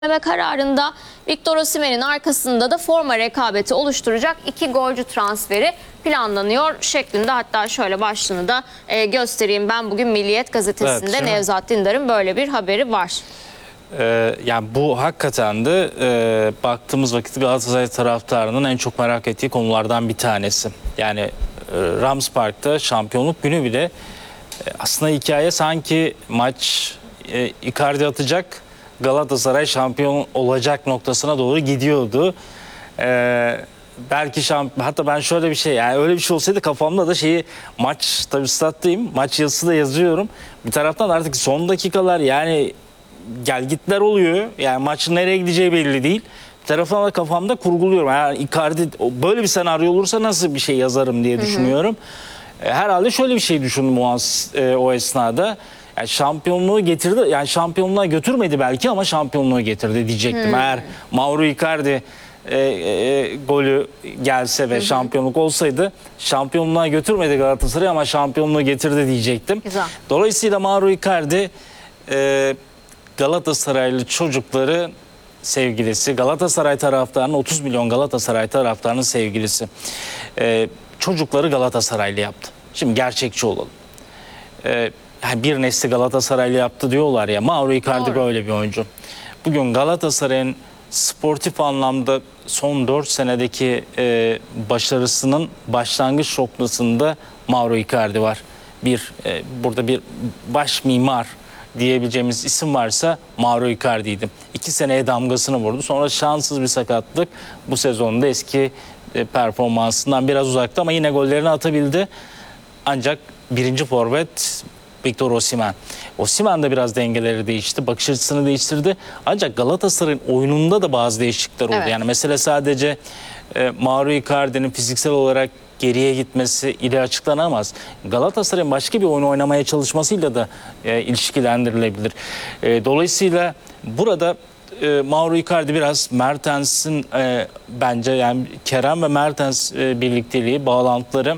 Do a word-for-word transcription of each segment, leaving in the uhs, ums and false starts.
kararında Victor Osimhen'in arkasında da forma rekabeti oluşturacak iki golcü transferi planlanıyor şeklinde. Hatta şöyle başlığını da e, göstereyim. Ben bugün Milliyet gazetesinde evet, Nevzat Dindar'ın böyle bir haberi var. Ee, yani bu hakikaten de e, baktığımız vakit Galatasaray taraftarının en çok merak ettiği konulardan bir tanesi. Yani e, Rams Park'ta şampiyonluk günü bile e, aslında hikaye sanki maç e, Icardi atacak, Galatasaray şampiyon olacak noktasına doğru gidiyordu. Ee, belki şampiyon, hatta ben şöyle bir şey, yani öyle bir şey olsaydı kafamda da şeyi, maç tabii stat'tayım, maç yazısı da yazıyorum. Bir taraftan artık son dakikalar, yani gelgitler oluyor. Yani maçın nereye gideceği belli değil. Bir taraftan da kafamda kurguluyorum. Yani Icardi böyle bir senaryo olursa nasıl bir şey yazarım diye düşünüyorum. Hı hı. Herhalde şöyle bir şey düşündüm o, o esnada. Yani şampiyonluğu getirdi. Yani şampiyonluğa götürmedi belki ama şampiyonluğu getirdi diyecektim. Hmm. Eğer Mauro Icardi e, e, golü gelse ve hı hı. şampiyonluk olsaydı, şampiyonluğa götürmedi Galatasaray ama şampiyonluğu getirdi diyecektim. Güzel. Dolayısıyla Mauro Icardi e, Galatasaraylı çocukları sevgilisi, Galatasaray taraftarının, otuz milyon Galatasaray taraftarının sevgilisi. E, çocukları Galatasaraylı yaptı. Şimdi gerçekçi olalım. E, bir nesli Galatasaraylı yaptı diyorlar ya, Mauro Icardi Doğru. böyle bir oyuncu. Bugün Galatasaray'ın sportif anlamda son dört senedeki e, başarısının başlangıç noktasında Mauro Icardi var. Bir e, burada bir baş mimar diyebileceğimiz isim varsa Mauro Icardi'ydi. İki seneye damgasını vurdu. Sonra şanssız bir sakatlık. Bu sezonda eski e, performansından biraz uzakta ama yine gollerini atabildi. Ancak birinci forvet Victor Osimhen. Osimhen de biraz dengeleri değişti, bakış açısını değiştirdi. Ancak Galatasaray'ın oyununda da bazı değişiklikler oldu. Evet. Yani mesela sadece e, Mauro Icardi'nin fiziksel olarak geriye gitmesi ile açıklanamaz. Galatasaray'ın başka bir oyun oynamaya çalışmasıyla da e, ilişkilendirilebilir. E, dolayısıyla burada e, Mauro Icardi biraz Mertens'in e, bence yani Kerem ve Mertens e, birlikteliği, bağlantıları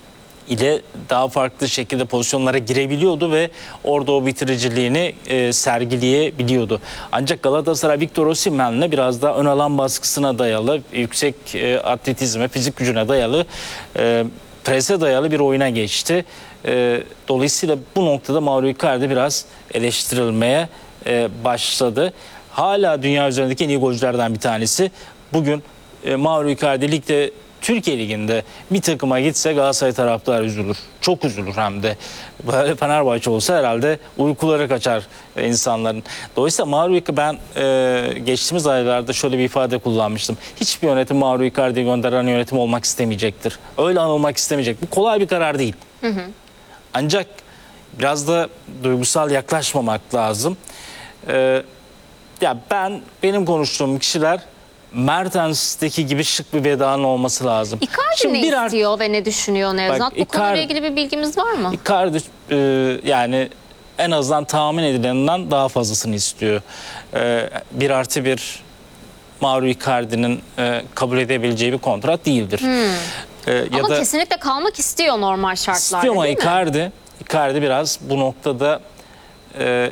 ile daha farklı şekilde pozisyonlara girebiliyordu ve orada o bitiriciliğini e, sergileyebiliyordu. Ancak Galatasaray Victor Osimhen'le biraz daha ön alan baskısına dayalı, yüksek e, atletizme, fizik gücüne dayalı, e, prese dayalı bir oyuna geçti. E, dolayısıyla bu noktada Mauro Icardi biraz eleştirilmeye e, başladı. Hala dünya üzerindeki en iyi golcülerden bir tanesi. Bugün e, Mauro Icardi ligde, Türkiye Ligi'nde bir takıma gitse Galatasaray taraftarı üzülür. Çok üzülür hem de. Böyle Fenerbahçe olsa herhalde uykuları kaçar insanların. Dolayısıyla Mauro Icardi, ben e, geçtiğimiz aylarda şöyle bir ifade kullanmıştım. Hiçbir yönetim Mauro Icardi'yi gönderen yönetim olmak istemeyecektir. Öyle anılmak istemeyecek. Bu kolay bir karar değil. Hı hı. Ancak biraz da duygusal yaklaşmamak lazım. E, ya ben, benim konuştuğum kişiler Mertens'teki gibi şık bir vedanın olması lazım. Icardi Şimdi ne birer... istiyor ve ne düşünüyor Nevzat? Bak, Bu Icardi, konuyla ilgili bir bilgimiz var mı? Icardi e, yani en azından tahmin edileninden daha fazlasını istiyor. E, bir artı bir Mauro Icardi'nin e, kabul edebileceği bir kontrat değildir. Hmm. E, ya ama da, kesinlikle kalmak istiyor normal şartlarda, istiyor ama Icardi, Icardi biraz bu noktada e,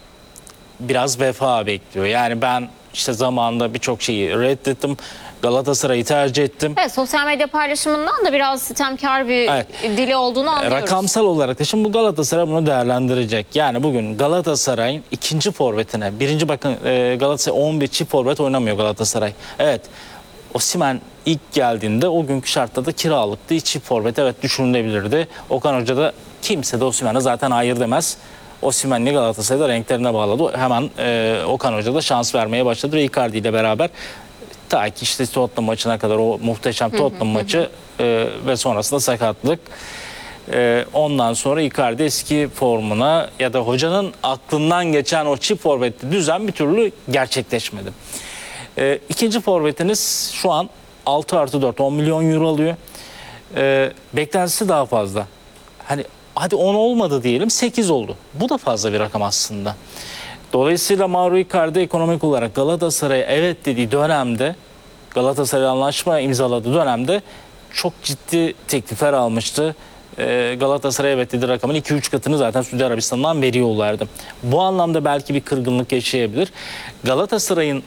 biraz vefa bekliyor. Yani ben İşte zamanında birçok şeyi reddettim. Galatasaray'ı tercih ettim. Evet, sosyal medya paylaşımından da biraz sitemkar bir evet. dili olduğunu anlıyoruz. Rakamsal olarak da şimdi bu Galatasaray bunu değerlendirecek. Yani bugün Galatasaray'ın ikinci forvetine, birinci bakın Galatasaray on bir çift forvet oynamıyor Galatasaray. Evet, Osimhen ilk geldiğinde o günkü şartlarda kiralıktı. Çift forvet evet düşünülebilirdi. Okan Hoca da kimse de Osimhen'e zaten hayır demez. Osimhen'li Galatasaray'da renklerine bağladı. Hemen e, Okan Hoca da şans vermeye başladı ve Icardi ile beraber ta ki işte Tottenham maçına kadar, o muhteşem Tottenham maçı e, ve sonrasında sakatlık. E, ondan sonra Icardi eski formuna ya da hocanın aklından geçen o çift forvetli düzen bir türlü gerçekleşmedi. E, ikinci forvetiniz şu an altı artı dört, on milyon euro alıyor. E, beklentisi daha fazla. Hani hadi on olmadı diyelim, sekiz oldu. Bu da fazla bir rakam aslında. Dolayısıyla Mauro Icardi ekonomik olarak Galatasaray'a evet dediği dönemde, Galatasaray anlaşma imzaladığı dönemde çok ciddi teklifler almıştı. e, Galatasaray evet dedi, rakamın iki üç katını zaten Suudi Arabistan'dan veriyorlardı. Bu anlamda belki bir kırgınlık yaşayabilir. Galatasaray'ın